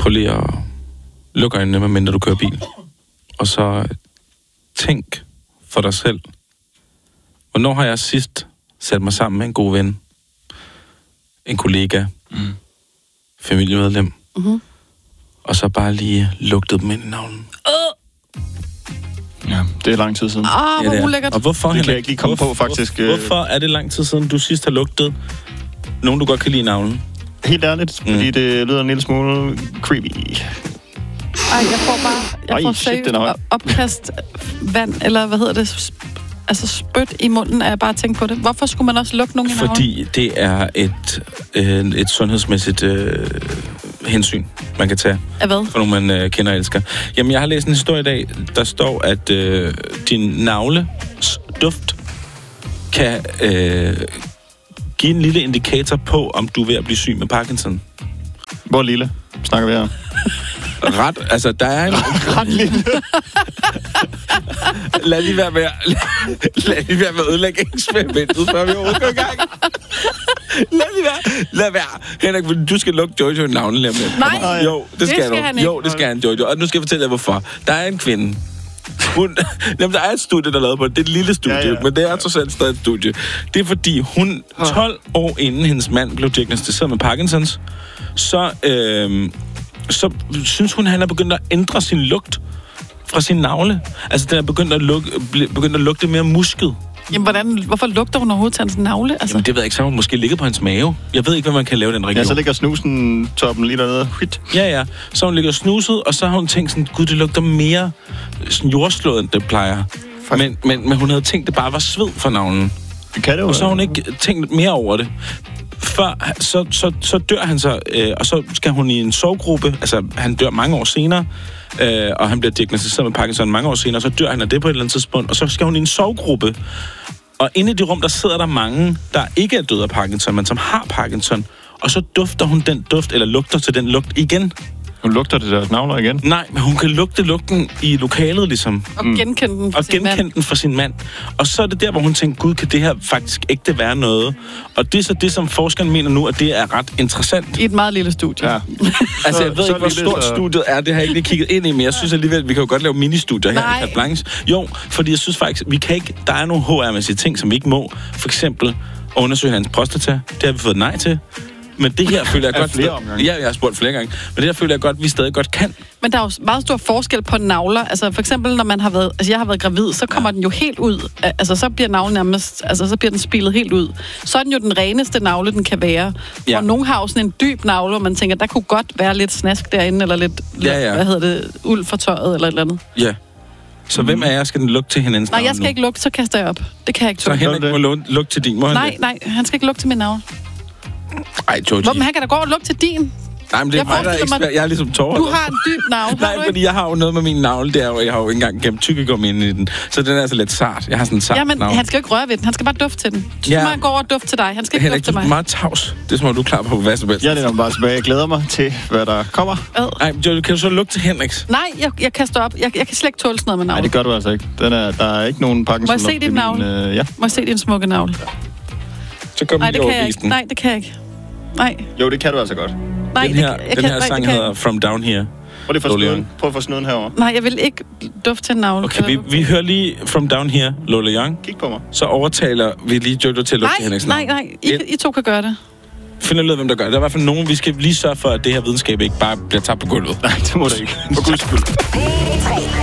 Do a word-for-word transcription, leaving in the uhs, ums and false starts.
prøv lige at lukke øjnene, medmindre du kører bil. Og så tænk for dig selv. Hvornår har jeg sidst sat mig sammen med en god ven? En kollega? Mm. Familiemedlem? Mm-hmm. Og så bare lige lugtet dem ind i navlen. Uh. Ja, det er lang tid siden. Ah, hvor ja, ulækkert. Og hvorfor, det kan jeg ikke lige komme hvorfor, på, faktisk. Hvor, hvorfor er det lang tid siden, du sidst har lugtet nogen, du godt kan lide i navlen? Helt ærligt, mm. fordi det lyder en lille smule creepy. Ej, jeg får bare... Jeg Ej, får shit, seriøst den er høj. opkast vand, eller hvad hedder det? Altså spyt i munden, er jeg bare tænkt på det. Hvorfor skulle man også lukke nogen i navlen? Fordi det er et, øh, et sundhedsmæssigt øh, hensyn, man kan tage. Af hvad? For nogen, man øh, kender og elsker. Jamen, jeg har læst en historie i dag, der står, at øh, din navles duft kan øh, give en lille indikator på, om du er ved at blive syg med Parkinson. Hvor lille snakker vi her? Ret, altså, der er en... Ret lille. Lad lige være med at, lad lige være med at ødelægge eksperimentet, før vi overhovedet går i gang. Lad lige være. Lad være. Henrik, du skal lukke Jojo i navnet lige om lidt. Nej, jo, det skal, det skal du. han ikke. Jo, det skal han, Jojo. Og nu skal jeg fortælle jer, hvorfor. Der er en kvinde. Hun, jamen, der er et studie, der er lavet på det. Det er et lille studie, ja, ja. Men det er trods alt stadig et studie. Det er fordi, hun tolv år inden hendes mand blev diagnosticeret med Parkinsons, så... Øh, så synes hun, han er begyndt at ændre sin lugt fra sin navle. Altså, den er begyndt at, luk, begyndt at lugte mere musket. Jamen, hvordan, hvorfor lugter hun overhovedet til hans navle? Altså? Jamen, det ved jeg ikke, så hun måske ligger på hans mave. Jeg ved ikke, hvad man kan lave den region. Ja, så ligger snusen toppen lige dernede. Hit. Ja, ja. Så hun ligger snuset, og så har hun tænkt sådan, gud, det lugter mere sådan jordslået, end det plejer. Men, men, men hun havde tænkt, det bare var sved fra navlen. Det kan det jo. Og så har hun ikke tænkt mere over det. Før, så, så, så dør han så, øh, og så skal hun i en sorggruppe. Altså, han dør mange år senere, øh, og han bliver diagnosticeret med Parkinson mange år senere, så dør han af det på et eller andet tidspunkt, og så skal hun i en sorggruppe. Og inde i det rum, der sidder der mange, der ikke er døde af Parkinson, men som har Parkinson, og så dufter hun den duft, eller lugter til den lugt igen. Hun lugter det deres navler igen? Nej, men hun kan lugte lugten i lokalet, ligesom. Og genkende den fra og sin genkende mand. den fra sin mand. Og så er det der, hvor hun tænker, gud, kan det her faktisk ikke være noget? Og det er så det, som forskeren mener nu, at det er ret interessant. I et meget lille studie. Ja. Altså, jeg ved ikke, hvor lille, stort så... studiet er. Det har jeg ikke lige kigget ind i, men jeg synes alligevel, vi kan jo godt lave ministudier her i Carte Blanche. Jo, fordi jeg synes faktisk, vi kan ikke... Der er nogle H R-mæssige ting, som vi ikke må. For eksempel undersøge hans prostata. Det har vi fået nej til. Men det her føler jeg godt... flere omgange. Ja, jeg har spurgt flere gange. Men det her føler jeg godt, vi stadig godt kan. Men der er jo meget stor forskel på navler. Altså for eksempel, når man har været... Altså jeg har været gravid, så kommer ja. den jo helt ud. Altså så bliver navlen nærmest... Altså så bliver den spillet helt ud. Så er den jo den reneste navle, den kan være. Ja. Og nogen har jo sådan en dyb navle, hvor man tænker, der kunne godt være lidt snask derinde, eller lidt... Ja, ja. Hvad hedder det? Uld for tøjet, eller et eller andet. Ja. Så mm. hvem af jer skal den lugte til hinandens Nej, navle jeg skal nu? ikke lugte, så kaster jeg op. Det kan jeg ikke Så tåle. Henrik må lu- lugte til din. Må han Nej, det? nej, han skal ikke lugte til min navle. Ej, Georgie. Hvor, men han kan da gå og lugte til din. Nej, men det er Jeg mig, der er forestiller mig- ekspert. Jeg er ligesom tårer. Du har en dyb navle, har Nej, du ikke? fordi jeg har jo noget med min navle. Det er jo, jeg har jo ikke engang gemt tykkegummi ind i den. Så den er altså lidt sart. Jeg har sådan en sart Jamen, navle. han skal jo ikke røre ved den. Han skal bare dufte til den. Så Ja. må han gå over og dufte til dig. Han skal ikke Henrik, dufte til du er mig. meget tavs. Det er som om, du er klar på hvad som helst. Jeg er bare tilbage. Jeg glæder mig til, hvad der kommer. Ad. Nej, Jojo, kan du så lugte til Henriks? Nej, jeg, jeg kaster op. Jeg, jeg kan slet ikke tåle sådan noget med Nej, navle. det gør du altså ikke. Den er, der er ikke nogen Parkinson. Må jeg se din navle? Øh, ja. Må jeg se din smukke navle? Så kom Nej, lige det kan over jeg ikke. isen. Nej, det kan jeg ikke. Nej, Jo, det kan du altså godt. nej, Den det, her, jeg den kan, her nej, sang det kan jeg hedder From Down Here. Prøv lige at få Lola snuden. Young. Prøv at få snuden herover. ikke. Nej, jeg vil ikke dufte til en navle. Okay, vi, vi hører lige From Down Here, Lola Young. Kig på mig. Så overtaler vi lige Jojo til at lugte til Nej, Henriks nej, navn. nej. I, I to kan gøre det. Find ud af, hvem der gør det. Der er i hvert fald nogen, vi skal lige sørge for, at det her videnskab ikke bare bliver tabt på gulvet. Nej, det må du ikke. For guds skyld.